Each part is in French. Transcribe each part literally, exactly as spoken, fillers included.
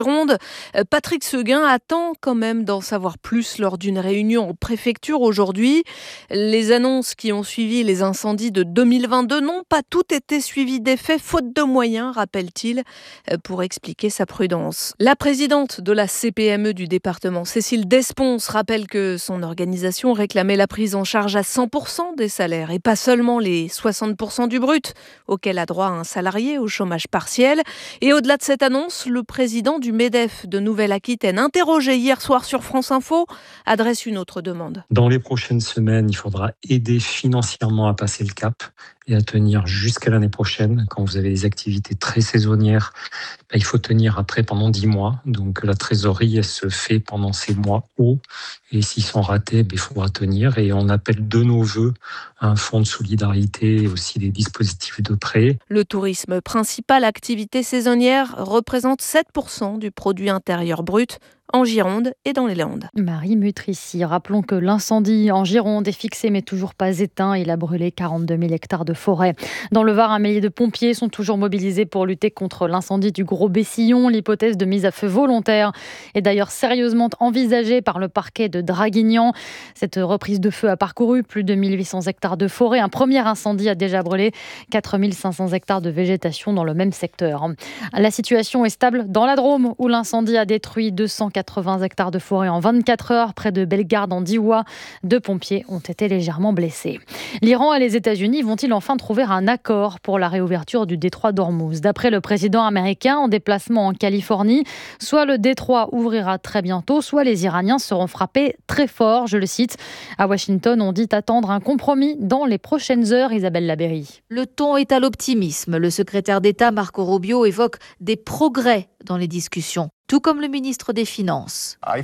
Gironde. Patrick Seguin attend quand même d'en savoir plus lors d'une réunion en préfecture aujourd'hui. Les annonces qui ont suivi les incendies de deux mille vingt-deux n'ont pas toutes été suivies d'effet, faute de moyens, rappelle-t-il, pour expliquer sa prudence. La présidente de la C P M E du département, Cécile Desponce, rappelle que son organisation réclamait la prise en charge à cent pour cent des salaires et pas seulement les soixante pour cent du brut, auquel a droit un salarié au chômage partiel. Et au-delà de cette annonce, le président du MEDEF de Nouvelle-Aquitaine, interrogé hier soir sur France Info, adresse une autre demande. Dans les prochaines semaines, il faudra aider financièrement à passer le cap et à tenir jusqu'à l'année prochaine. Quand vous avez des activités très saisonnières, il faut tenir après pendant dix mois. Donc la trésorerie, elle se fait pendant ces mois hauts. Et s'ils sont ratés, il faudra tenir. Et on appelle de nos voeux un fonds de solidarité et aussi des dispositifs de prêt. Le tourisme, principale activité saisonnière, représente sept pour cent du produit intérieur brut en Gironde et dans les Landes. Marie Mutrici, rappelons que l'incendie en Gironde est fixé mais toujours pas éteint. Il a brûlé quarante-deux mille hectares de forêt. Dans le Var, un millier de pompiers sont toujours mobilisés pour lutter contre l'incendie du Gros Bessillon. L'hypothèse de mise à feu volontaire est d'ailleurs sérieusement envisagée par le parquet de Draguignan. Cette reprise de feu a parcouru plus de mille huit cents hectares de forêt. Un premier incendie a déjà brûlé quatre mille cinq cents hectares de végétation dans le même secteur. La situation est stable dans la Drôme où l'incendie a détruit deux cent quatre-vingts hectares de forêt en vingt-quatre heures près de Bellegarde en Diois. Deux pompiers ont été légèrement blessés. L'Iran et les États-Unis vont-ils enfin trouver un accord pour la réouverture du détroit d'Ormuz ? D'après le président américain en déplacement en Californie, soit le détroit ouvrira très bientôt, soit les Iraniens seront frappés très fort. Je le cite. À Washington, on dit attendre un compromis dans les prochaines heures. Isabelle Labéry. Le ton est à l'optimisme. Le secrétaire d'État Marco Rubio évoque des progrès dans les discussions, tout comme le ministre des Finances. Il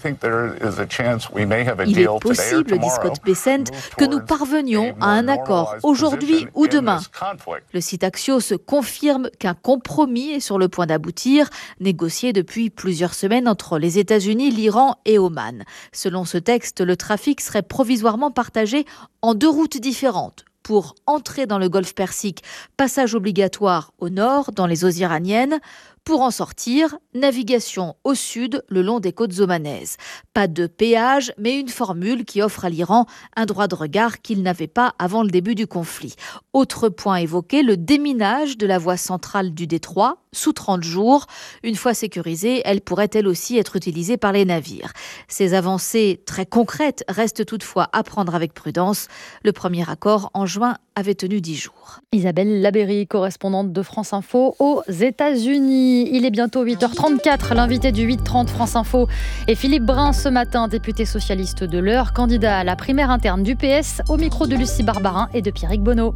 est possible, dit Scott Bessent, que nous parvenions à un accord aujourd'hui ou demain. Le site Axios confirme qu'un compromis est sur le point d'aboutir, négocié depuis plusieurs semaines entre les États-Unis, l'Iran et Oman. Selon ce texte, le trafic serait provisoirement partagé en deux routes différentes. Pour entrer dans le golfe Persique, passage obligatoire au nord, dans les eaux iraniennes. Pour en sortir, navigation au sud, le long des côtes omanaises. Pas de péage, mais une formule qui offre à l'Iran un droit de regard qu'il n'avait pas avant le début du conflit. Autre point évoqué, le déminage de la voie centrale du détroit, sous trente jours. Une fois sécurisée, elle pourrait elle aussi être utilisée par les navires. Ces avancées très concrètes restent toutefois à prendre avec prudence. Le premier accord en juin avait tenu dix jours. Isabelle Labéry, correspondante de France Info aux États-Unis. Il est bientôt huit heures trente-quatre. L'invité du huit heures trente France Info est Philippe Brun ce matin, député socialiste de l'Eure, candidat à la primaire interne du P S, au micro de Lucie Barbarin et de Pierrick Bonneau.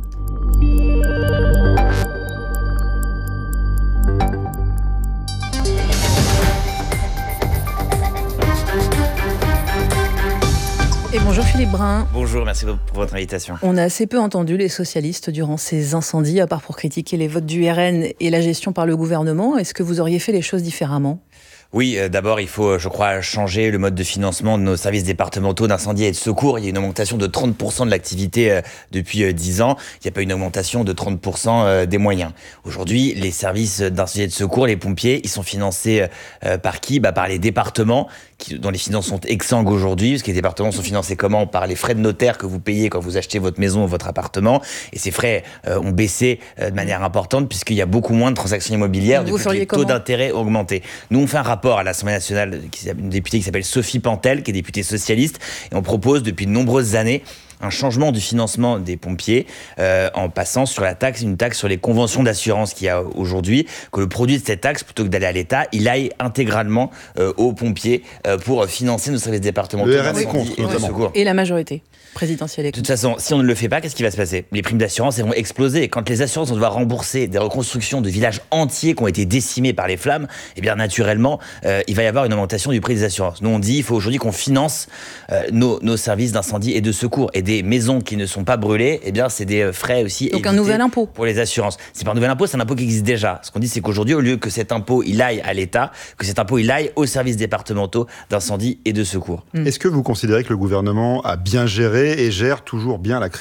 Et bonjour Philippe Brun. Bonjour, merci pour votre invitation. On a assez peu entendu les socialistes durant ces incendies, à part pour critiquer les votes du R N et la gestion par le gouvernement. Est-ce que vous auriez fait les choses différemment ? Oui, euh, d'abord, il faut, je crois, changer le mode de financement de nos services départementaux d'incendie et de secours. Il y a une augmentation de trente pour cent de l'activité euh, depuis euh, dix ans. Il n'y a pas une augmentation de trente pour cent euh, des moyens. Aujourd'hui, les services d'incendie et de secours, les pompiers, ils sont financés euh, par qui ? Bah, par les départements, qui, dont les finances sont exsangues aujourd'hui, parce que les départements sont financés comment ? Par les frais de notaire que vous payez quand vous achetez votre maison ou votre appartement. Et ces frais euh, ont baissé euh, de manière importante, puisqu'il y a beaucoup moins de transactions immobilières depuis que les taux d'intérêt ont augmenté. Nous, on fait un rapport à l'Assemblée nationale, une députée qui s'appelle Sophie Pantel, qui est députée socialiste, et on propose depuis de nombreuses années un changement du financement des pompiers euh, en passant sur la taxe, une taxe sur les conventions d'assurance qu'il y a aujourd'hui, que le produit de cette taxe, plutôt que d'aller à l'État, il aille intégralement euh, aux pompiers euh, pour financer nos services départementaux. Le R N est contre, notamment. Et la majorité présidentielle est contre. De toute façon, si on ne le fait pas, qu'est-ce qui va se passer ? Les primes d'assurance, elles vont exploser. Quand les assurances vont devoir rembourser des reconstructions de villages entiers qui ont été décimés par les flammes, eh bien naturellement, euh, il va y avoir une augmentation du prix des assurances. Nous, on dit il faut aujourd'hui qu'on finance euh, nos, nos services d'incendie et de secours. Et des maisons qui ne sont pas brûlées, eh bien, c'est des frais aussi. Donc un nouvel impôt pour les assurances. C'est pas un nouvel impôt, c'est un impôt qui existe déjà. Ce qu'on dit, c'est qu'aujourd'hui, au lieu que cet impôt il aille à l'État, que cet impôt il aille aux services départementaux d'incendie et de secours. Mmh. Est-ce que vous considérez que le gouvernement a bien géré et gère toujours bien la crise ?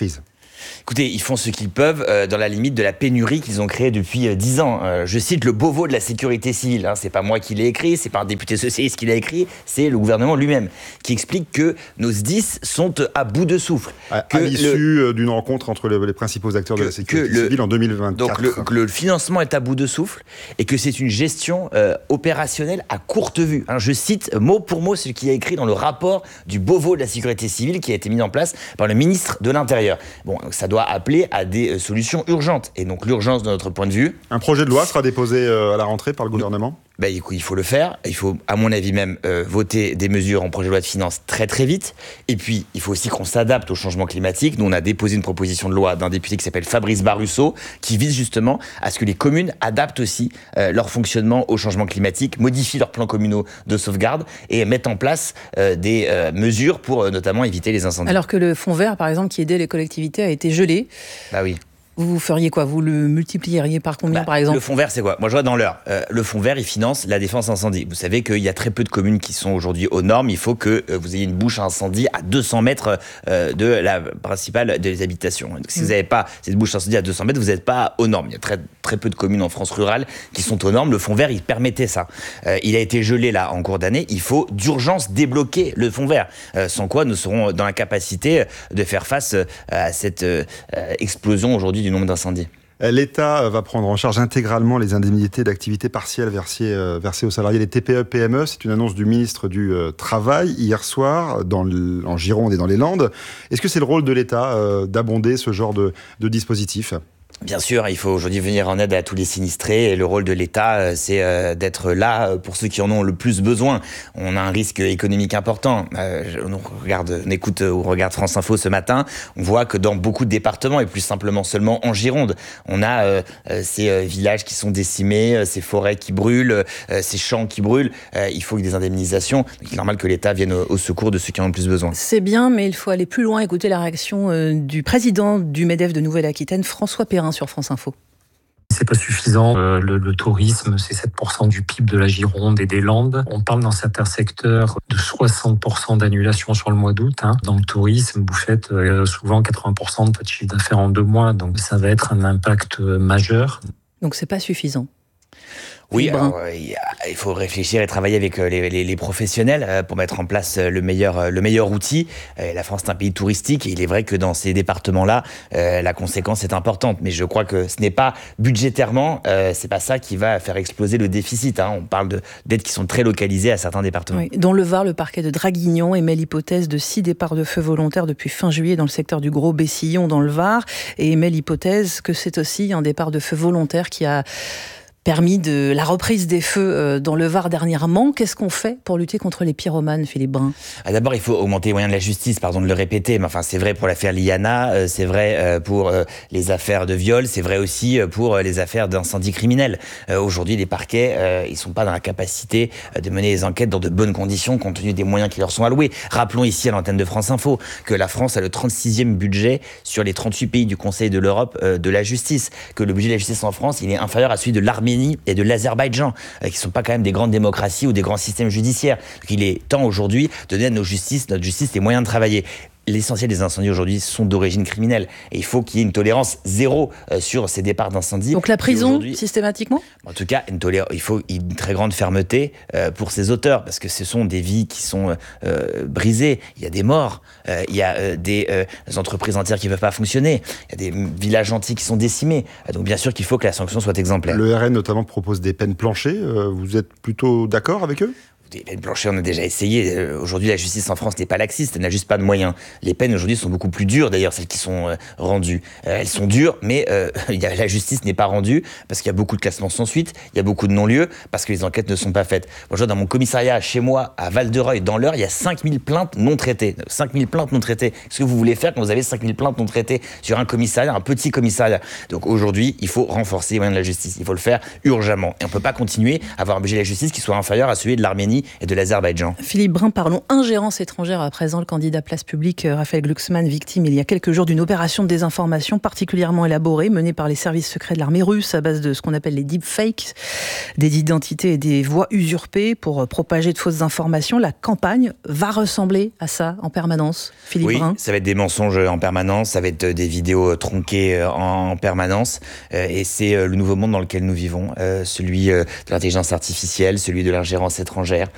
Écoutez, ils font ce qu'ils peuvent euh, dans la limite de la pénurie qu'ils ont créée depuis euh, dix ans. Euh, je cite le Beauvau de la sécurité civile. Hein, c'est pas moi qui l'ai écrit, c'est pas un député socialiste qui l'a écrit, c'est le gouvernement lui-même qui explique que nos S D I S sont à bout de souffle. À, que à l'issue le, d'une rencontre entre les, les principaux acteurs que, de la sécurité le, civile en deux mille vingt-quatre. Donc le, que le financement est à bout de souffle et que c'est une gestion euh, opérationnelle à courte vue. Hein, je cite mot pour mot ce qui est écrit dans le rapport du Beauvau de la sécurité civile qui a été mis en place par le ministre de l'Intérieur. Bon, ça doit appeler à des euh, solutions urgentes. Et donc l'urgence, de notre point de vue... Un projet de loi sera déposé euh, à la rentrée par le gouvernement ? Ben, écoute, il faut le faire. Il faut, à mon avis même, euh, voter des mesures en projet de loi de finances très très vite. Et puis, il faut aussi qu'on s'adapte au changement climatique. Nous, on a déposé une proposition de loi d'un député qui s'appelle Fabrice Barusso, qui vise justement à ce que les communes adaptent aussi euh, leur fonctionnement au changement climatique, modifient leurs plans communaux de sauvegarde et mettent en place euh, des euh, mesures pour euh, notamment éviter les incendies. Alors que le fonds vert, par exemple, qui aidait les collectivités, a été gelé. Bah oui. Vous feriez quoi? Vous le multiplieriez par combien, bah, par exemple? Le fonds vert, c'est quoi? Moi, je vois dans l'heure. Euh, le fonds vert, il finance la défense incendie. Vous savez qu'il y a très peu de communes qui sont aujourd'hui aux normes. Il faut que euh, vous ayez une bouche à incendie à deux cents mètres euh, de la principale des habitations. Donc, si mmh. vous n'avez pas cette bouche à incendie à deux cents mètres, vous n'êtes pas aux normes. Il y a très, très peu de communes en France rurale qui sont aux normes. Le fonds vert, il permettait ça. Euh, il a été gelé, là, en cours d'année. Il faut d'urgence débloquer le fonds vert. Euh, sans quoi, nous serons dans la capacité de faire face à cette euh, explosion aujourd'hui du nombre d'incendies. L'État va prendre en charge intégralement les indemnités d'activité partielle versées, euh, versées aux salariés des T P E P M E. C'est une annonce du ministre du euh, Travail hier soir dans le, en Gironde et dans les Landes. Est-ce que c'est le rôle de l'État euh, d'abonder ce genre de, de dispositif ? Bien sûr, il faut aujourd'hui venir en aide à tous les sinistrés et le rôle de l'État, c'est euh, d'être là pour ceux qui en ont le plus besoin. On a un risque économique important. Euh, on regarde, on écoute, on regarde France Info ce matin, on voit que dans beaucoup de départements et plus simplement seulement en Gironde, on a euh, ces euh, villages qui sont décimés, euh, ces forêts qui brûlent, euh, ces champs qui brûlent. Euh, il faut que des indemnisations. Il est normal que l'État vienne au, au secours de ceux qui en ont le plus besoin. C'est bien, mais il faut aller plus loin. Écouter la réaction euh, du président du MEDEF de Nouvelle-Aquitaine, François Perrin, sur France Info. C'est pas suffisant. Euh, le, le tourisme, c'est sept pour cent du P I B de la Gironde et des Landes. On parle dans certains secteurs de soixante pour cent d'annulation sur le mois d'août. Hein. Dans le tourisme, vous faites euh, souvent quatre-vingts pour cent de votre chiffre d'affaires en deux mois. Donc ça va être un impact euh, majeur. Donc c'est pas suffisant. Oui, alors, il faut réfléchir et travailler avec les, les, les professionnels pour mettre en place le meilleur, le meilleur outil. La France est un pays touristique et il est vrai que dans ces départements-là, la conséquence est importante. Mais je crois que ce n'est pas budgétairement, c'est pas ça qui va faire exploser le déficit. Hein. On parle de, d'aides qui sont très localisées à certains départements. Oui. Dans le Var, le parquet de Draguignan émet l'hypothèse de six départs de feu volontaires depuis fin juillet dans le secteur du Gros Bessillon dans le Var et émet l'hypothèse que c'est aussi un départ de feu volontaire qui a permis de la reprise des feux dans le Var dernièrement. Qu'est-ce qu'on fait pour lutter contre les pyromanes, Philippe Brun ? ah, D'abord, il faut augmenter les moyens de la justice, pardon de le répéter, mais enfin, c'est vrai pour l'affaire Liana, c'est vrai pour les affaires de viol, c'est vrai aussi pour les affaires d'incendie criminel. Aujourd'hui, les parquets, ils ne sont pas dans la capacité de mener les enquêtes dans de bonnes conditions, compte tenu des moyens qui leur sont alloués. Rappelons ici, à l'antenne de France Info, que la France a le trente-sixième budget sur les trente-huit pays du Conseil de l'Europe de la justice, que le budget de la justice en France, il est inférieur à celui de l'Arménie et de l'Azerbaïdjan, qui ne sont pas quand même des grandes démocraties ou des grands systèmes judiciaires. Donc il est temps aujourd'hui de donner à nos justices, notre justice les moyens de travailler. L'essentiel des incendies aujourd'hui sont d'origine criminelle. Et il faut qu'il y ait une tolérance zéro euh, sur ces départs d'incendie. Donc la prison, systématiquement ? En tout cas, une tolé- il faut une très grande fermeté euh, pour ces auteurs, parce que ce sont des vies qui sont euh, brisées. Il y a des morts, euh, il y a euh, des, euh, des entreprises entières qui ne peuvent pas fonctionner, il y a des villages entiers qui sont décimés. Donc bien sûr qu'il faut que la sanction soit exemplaire. Le R N notamment propose des peines planchées. Euh, vous êtes plutôt d'accord avec eux ? Les peines planchées, on a déjà essayé. Aujourd'hui, la justice en France n'est pas laxiste, elle n'a juste pas de moyens. Les peines aujourd'hui sont beaucoup plus dures, d'ailleurs, celles qui sont euh, rendues. Euh, elles sont dures, mais euh, y a, la justice n'est pas rendue parce qu'il y a beaucoup de classements sans suite, il y a beaucoup de non-lieux, parce que les enquêtes ne sont pas faites. Moi, je vois dans mon commissariat, chez moi, à Val-de-Reuil, dans l'Eure, il y a cinq mille plaintes non traitées. cinq mille plaintes non traitées. Qu'est-ce que vous voulez faire quand vous avez cinq mille plaintes non traitées sur un commissariat, un petit commissariat ? Donc aujourd'hui, il faut renforcer les moyens de la justice. Il faut le faire urgemment. Et on ne peut pas continuer à avoir un budget de la justice qui soit inférieur à celui de l'Arménie l'Arménie et de l'Azerbaïdjan. Philippe Brun, parlons ingérence étrangère à présent. Le candidat Place Publique, Raphaël Glucksmann, victime il y a quelques jours d'une opération de désinformation particulièrement élaborée, menée par les services secrets de l'armée russe à base de ce qu'on appelle les deepfakes, des identités et des voix usurpées pour propager de fausses informations. La campagne va ressembler à ça en permanence, Philippe oui, Brun. Ça va être des mensonges en permanence, ça va être des vidéos tronquées en permanence, et c'est le nouveau monde dans lequel nous vivons, celui de l'intelligence artificielle, celui de l'ingérence étrangère,